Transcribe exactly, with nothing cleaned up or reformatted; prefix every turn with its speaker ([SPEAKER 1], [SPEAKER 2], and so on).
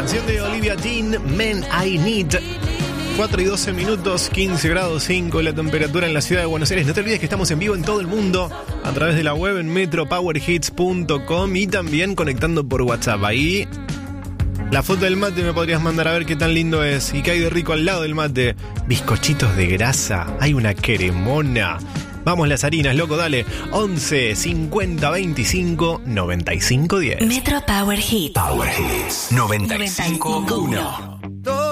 [SPEAKER 1] canción de Olivia Dean, Men I Need. cuatro y doce minutos, quince grados cinco la temperatura en la ciudad de Buenos Aires. No te olvides que estamos en vivo en todo el mundo a través de la web en metro power hits punto com y también conectando por WhatsApp. Ahí la foto del mate me podrías mandar a ver qué tan lindo es. ¿Y qué hay de rico al lado del mate? Bizcochitos de grasa, hay una cremona. Vamos las harinas, loco, dale. once cincuenta veinticinco noventa y cinco diez.
[SPEAKER 2] Metro Power Hits.
[SPEAKER 3] Power Hits noventa y cinco punto uno.